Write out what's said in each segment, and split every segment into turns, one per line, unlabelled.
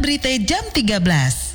berita jam 13.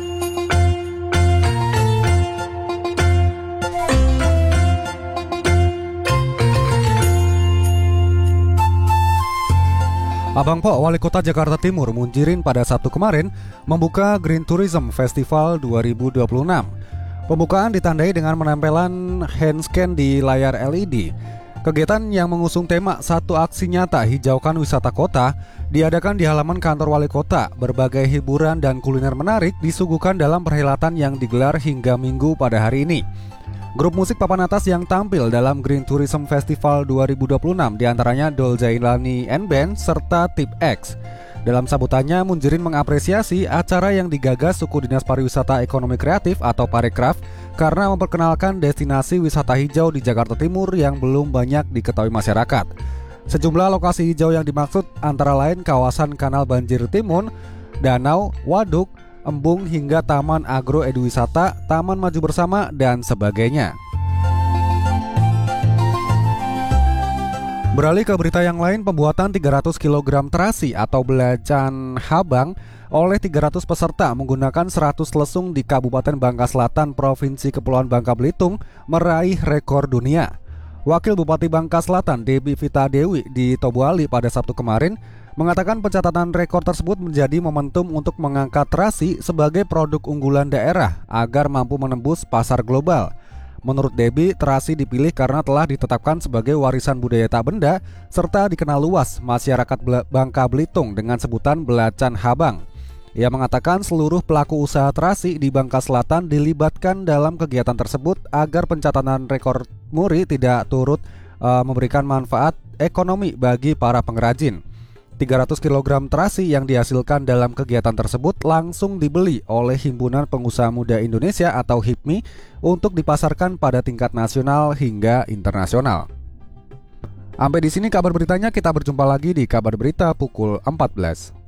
Abang Po, Wali Kota Jakarta Timur, Munjirin pada Sabtu kemarin membuka Green Tourism Festival 2026. Pembukaan ditandai dengan penempelan handscan di layar LED. Kegiatan yang mengusung tema Satu Aksi Nyata Hijaukan Wisata Kota diadakan di halaman kantor Wali Kota. Berbagai hiburan dan kuliner menarik disuguhkan dalam perhelatan yang digelar hingga Minggu pada hari ini. Grup musik papan atas yang tampil dalam Green Tourism Festival 2026 diantaranya Dol Jailani and Band serta Tip X. Dalam sambutannya, Munjirin mengapresiasi acara yang digagas Suku Dinas Pariwisata Ekonomi Kreatif atau Parekraf karena memperkenalkan destinasi wisata hijau di Jakarta Timur yang belum banyak diketahui masyarakat. Sejumlah lokasi hijau yang dimaksud antara lain kawasan Kanal Banjir Timun, Danau, Waduk, Embung hingga Taman Agro Eduwisata, Taman Maju Bersama, dan sebagainya. Beralih ke berita yang lain, pembuatan 300 kg terasi atau belacan habang oleh 300 peserta menggunakan 100 lesung di Kabupaten Bangka Selatan, Provinsi Kepulauan Bangka Belitung meraih rekor dunia. Wakil Bupati Bangka Selatan, Debbie Vita Dewi di Tobuali pada Sabtu kemarin mengatakan pencatatan rekor tersebut menjadi momentum untuk mengangkat terasi sebagai produk unggulan daerah agar mampu menembus pasar global. Menurut Debbie, terasi dipilih karena telah ditetapkan sebagai warisan budaya tak benda serta dikenal luas masyarakat Bangka Belitung dengan sebutan belacan habang. Ia mengatakan seluruh pelaku usaha terasi di Bangka Selatan dilibatkan dalam kegiatan tersebut agar pencatatan rekor muri tidak turut memberikan manfaat ekonomi bagi para pengrajin. 300 kg terasi yang dihasilkan dalam kegiatan tersebut langsung dibeli oleh Himpunan Pengusaha Muda Indonesia atau HIPMI untuk dipasarkan pada tingkat nasional hingga internasional. Sampai di sini kabar beritanya, kita berjumpa lagi di kabar berita pukul 14.